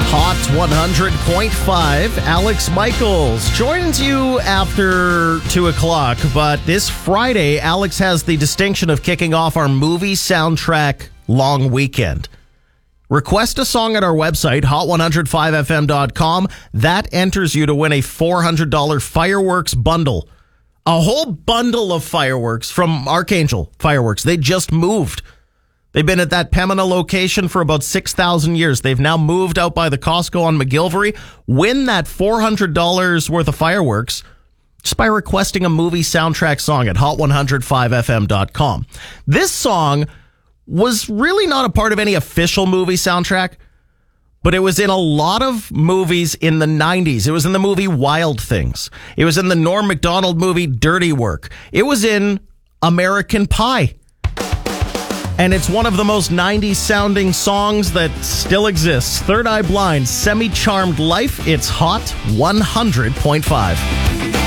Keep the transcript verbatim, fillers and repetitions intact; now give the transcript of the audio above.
Hot one hundred point five. Alex Michaels joins you after two o'clock, but this Friday, Alex has the distinction of kicking off our movie soundtrack long weekend. Request a song at our website, hot one oh five f m dot com. That enters you to win a four hundred dollars fireworks bundle. A whole bundle of fireworks from Archangel Fireworks. They just moved. They've been at that Pembina location for about six thousand years. They've now moved out by the Costco on McGilvery. Win that four hundred dollars worth of fireworks just by requesting a movie soundtrack song at hot one oh five f m dot com. This song was really not a part of any official movie soundtrack, but it was in a lot of movies in the nineties. It was in the movie Wild Things. It was in the Norm Macdonald movie Dirty Work. It was in American Pie. And it's one of the most nineties sounding songs that still exists. Third Eye Blind, Semi-Charmed Life. It's Hot one hundred point five.